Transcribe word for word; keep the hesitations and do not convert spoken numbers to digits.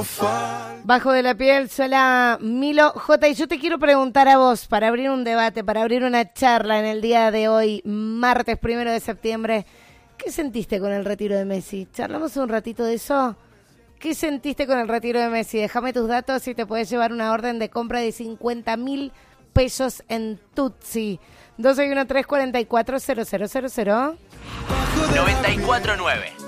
Bajo de la piel, sola Milo J. Y yo te quiero preguntar a vos, para abrir un debate, para abrir una charla en el día de hoy, martes primero de septiembre, ¿qué sentiste con el retiro de Messi? ¿Charlamos un ratito de eso? ¿Qué sentiste con el retiro de Messi? Déjame tus datos y te puedes llevar una orden de compra de cincuenta mil pesos en Tutsi. dos uno tres, cuatro cuatro, cero cero cero cero. noventa y cuatro nueve